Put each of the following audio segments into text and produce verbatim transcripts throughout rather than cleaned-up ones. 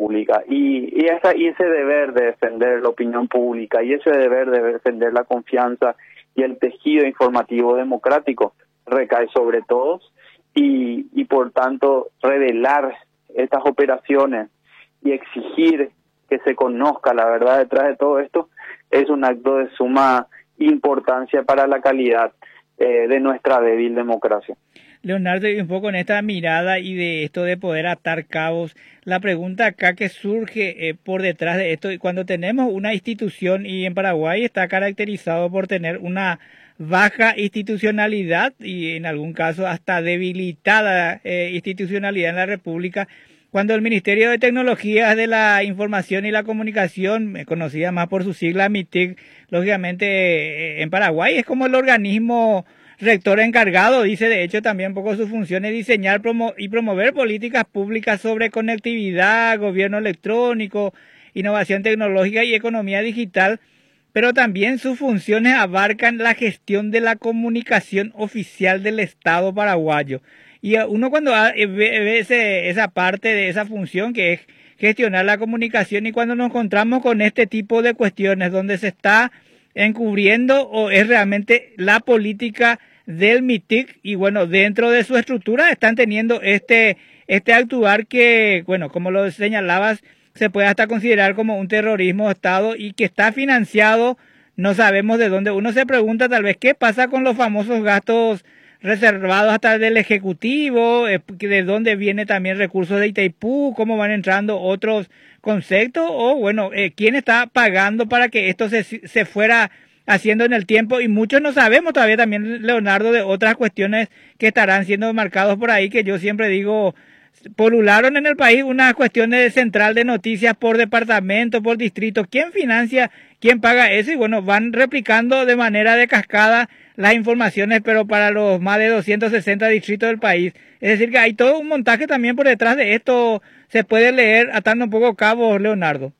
pública. Y, y, esa, y ese deber de defender la opinión pública y ese deber de defender la confianza y el tejido informativo democrático recae sobre todos y, y por tanto revelar estas operaciones y exigir que se conozca la verdad detrás de todo esto es un acto de suma importancia para la calidad eh, de nuestra débil democracia. Leonardo, y un poco en esta mirada y de esto de poder atar cabos, la pregunta acá que surge eh, por detrás de esto, cuando tenemos una institución, y en Paraguay está caracterizado por tener una baja institucionalidad y en algún caso hasta debilitada eh, institucionalidad en la República, cuando el Ministerio de Tecnologías de la Información y la Comunicación, conocida más por su sigla MITIC, lógicamente eh, en Paraguay es como el organismo rector encargado, dice de hecho también un poco su función es diseñar promo y promover políticas públicas sobre conectividad, gobierno electrónico, innovación tecnológica y economía digital, pero también sus funciones abarcan la gestión de la comunicación oficial del Estado paraguayo. Y uno cuando ve, ve ese, esa parte de esa función que es gestionar la comunicación y cuando nos encontramos con este tipo de cuestiones donde se está encubriendo o es realmente la política del MITIC y bueno, dentro de su estructura están teniendo este, este actuar que, bueno, como lo señalabas, se puede hasta considerar como un terrorismo de Estado y que está financiado, no sabemos de dónde. Uno se pregunta tal vez qué pasa con los famosos gastos reservados hasta del Ejecutivo, de dónde viene también recursos de Itaipú, cómo van entrando otros conceptos, o bueno, eh, quién está pagando para que esto se, se fuera haciendo en el tiempo, y muchos no sabemos todavía también, Leonardo, de otras cuestiones que estarán siendo marcados por ahí, que yo siempre digo, polularon en el país unas cuestiones de central de noticias por departamento, por distrito, ¿quién financia, quién paga eso? Y bueno, van replicando de manera de cascada las informaciones, pero para los más de doscientos sesenta distritos del país. Es decir, que hay todo un montaje también por detrás de esto, se puede leer atando un poco cabos, Leonardo.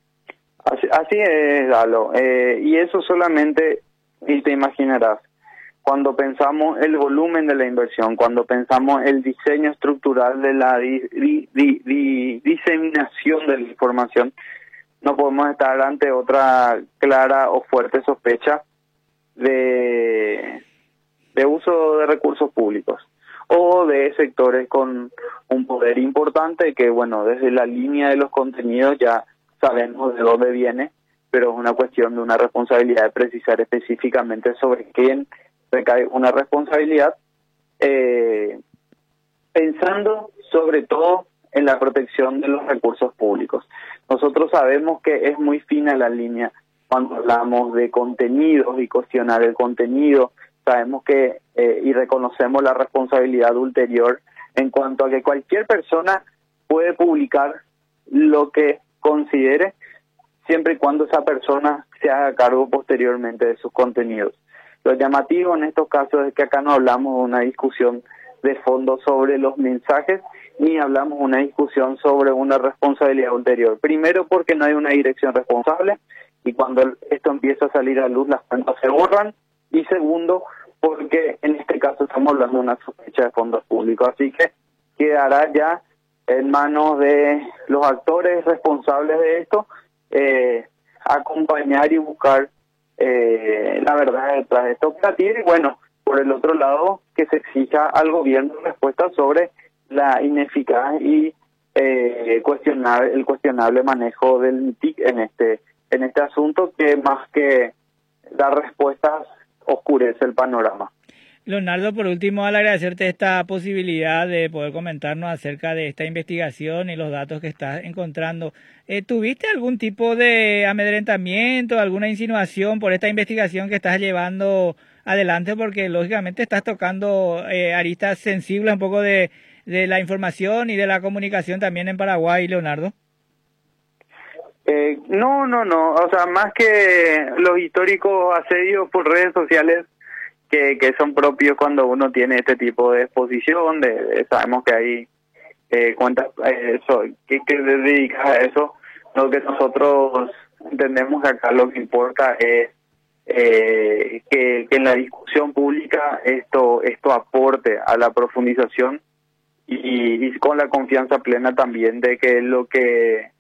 Así, así es, Galo, eh, y eso solamente, y te imaginarás, cuando pensamos el volumen de la inversión, cuando pensamos el diseño estructural de la di, di, di, di, diseminación de la información, no podemos estar ante otra clara o fuerte sospecha de, de uso de recursos públicos o de sectores con un poder importante que, bueno, desde la línea de los contenidos ya sabemos de dónde viene, pero es una cuestión de una responsabilidad de precisar específicamente sobre quién recae una responsabilidad, eh, pensando sobre todo en la protección de los recursos públicos. Nosotros sabemos que es muy fina la línea cuando hablamos de contenidos y cuestionar el contenido, sabemos que eh, y reconocemos la responsabilidad ulterior en cuanto a que cualquier persona puede publicar lo que considere siempre y cuando esa persona se haga cargo posteriormente de sus contenidos. Lo llamativo en estos casos es que acá no hablamos de una discusión de fondo sobre los mensajes, ni hablamos de una discusión sobre una responsabilidad ulterior. Primero porque no hay una dirección responsable, y cuando esto empieza a salir a luz las cuentas se borran, y segundo porque en este caso estamos hablando de una sospecha de fondos públicos, así que quedará ya en manos de los actores responsables de esto eh, acompañar y buscar eh, la verdad detrás de esta operativa, y bueno, por el otro lado, que se exija al gobierno respuesta sobre la ineficaz y eh, cuestionable, el cuestionable manejo del MITIC en este en este asunto, que más que dar respuestas oscurece el panorama. Leonardo, por último, al agradecerte esta posibilidad de poder comentarnos acerca de esta investigación y los datos que estás encontrando, eh, ¿tuviste algún tipo de amedrentamiento, alguna insinuación por esta investigación que estás llevando adelante? Porque lógicamente estás tocando eh, aristas sensibles un poco de, de la información y de la comunicación también en Paraguay, Leonardo. Eh, no, no, no, o sea, más que los históricos asedios por redes sociales que, que son propios cuando uno tiene este tipo de exposición, de, de sabemos que hay eh, cuentas eh, eso, que, que dedica a eso. Lo que nosotros entendemos que acá lo que importa es eh, que, que en la discusión pública esto esto aporte a la profundización y, y con la confianza plena también de que lo que